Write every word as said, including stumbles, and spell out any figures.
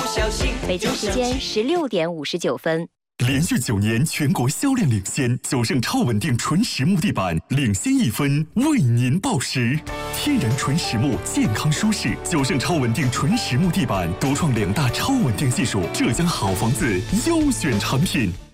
小心。 北京时间十六点五十九分。 连续九年全国销量领先，九盛超稳定纯实木地板领先一分，为您报时。天然纯实木，健康舒适，九盛超稳定纯实木地板独创两大超稳定技术，浙江好房子优选产品。